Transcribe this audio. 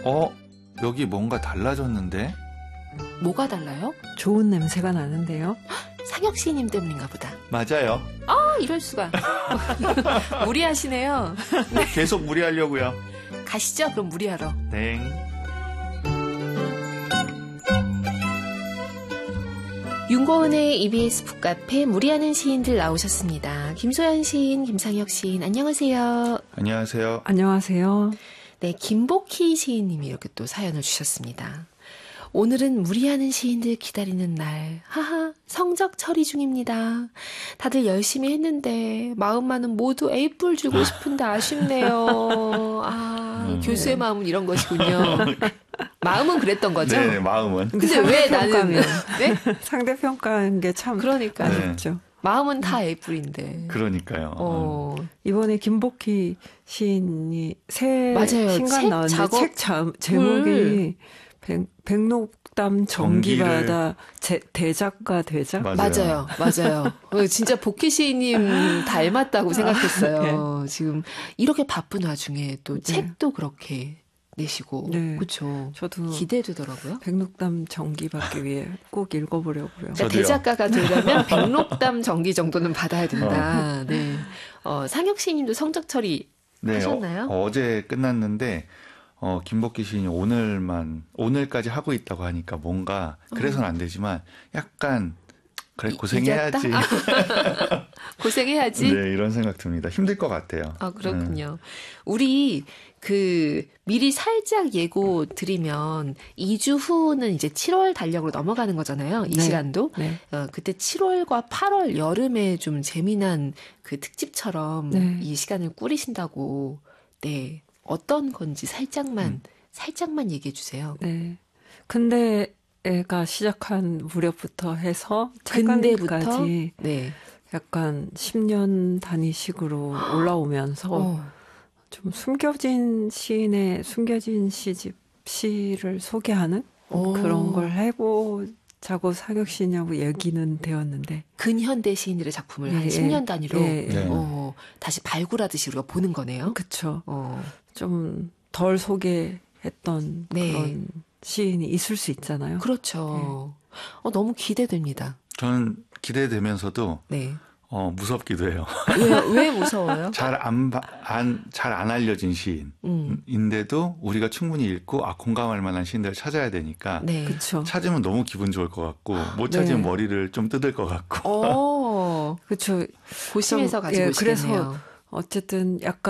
여기 뭔가 달라졌는데? 뭐가 달라요? 좋은 냄새가 나는데요. 상혁 시인님 때문인가 보다. 맞아요. 이럴 수가. 무리하시네요. 계속 무리하려고요. 가시죠. 그럼 무리하러. 네. 윤고은의 EBS 북카페 무리하는 시인들 나오셨습니다. 김소연 시인, 김상혁 시인, 안녕하세요. 안녕하세요. 안녕하세요. 네, 김복희 시인님이 이렇게 또 사연을 주셨습니다. 오늘은 무리하는 시인들 기다리는 날. 하하, 성적 처리 중입니다. 다들 열심히 했는데 마음만은 모두 A뿔 주고 싶은데 아쉽네요. 교수의 마음은 이런 것이군요. 마음은 그랬던 거죠? 네, 마음은. 근데 왜 나는 네? 상대평가한 게 참 그러니까 아쉽죠. 마음은 다 A뿔인데. 그러니까요. 이번에 김복희 시인이 새 맞아요. 신간 나왔는데 책 제목이 백록담 전기바다 대작가 대작? 맞아요. 진짜 복희 시인님 닮았다고 생각했어요. 네. 지금 이렇게 바쁜 와중에 또 책도 그렇게 내시고. 네. 그렇죠. 저도 기대되더라고요. 백록담 전기 받기 위해 꼭 읽어보려고요. 그러니까 대작가가 되려면 백록담 전기 정도는 받아야 된다. 네. 상혁 시인님도 성적 처리 하셨나요? 어제 끝났는데 김복희 시인이 오늘까지 하고 있다고 하니까 뭔가 그래서는 안 되지만 약간 그래 고생해야지. 고생해야지. 네, 이런 생각 듭니다. 힘들 것 같아요. 그렇군요. 우리 미리 살짝 예고 드리면 2주 후는 이제 7월 달력으로 넘어가는 거잖아요. 이 시간도. 네. 그때 7월과 8월 여름에 좀 재미난 그 특집처럼 이 시간을 꾸리신다고. 네. 어떤 건지 살짝만 얘기해 주세요. 네. 근데 애가 시작한 무렵부터 해서 최근까지 약간 10년 단위식으로 올라오면서 좀 숨겨진 시인의 숨겨진 시를 소개하는 그런 걸 해보자고 상혁 시인하고 얘기는 되었는데 근현대 시인들의 작품을 한 10년 단위로 다시 발굴하듯이 우리가 보는 거네요. 그렇죠. 좀 덜 소개했던 그런 시인이 있을 수 있잖아요. 그렇죠. 너무 기대됩니다. 저는 기대되면서도 무섭기도 해요. 왜 무서워요? 잘 안 알려진 시인인데도 우리가 충분히 읽고 공감할 만한 시인들을 찾아야 되니까 그쵸. 찾으면 너무 기분 좋을 것 같고 못 찾으면 머리를 좀 뜯을 것 같고. 그렇죠. 고심해서 가지고 오시겠네요. 그래서 어쨌든 약간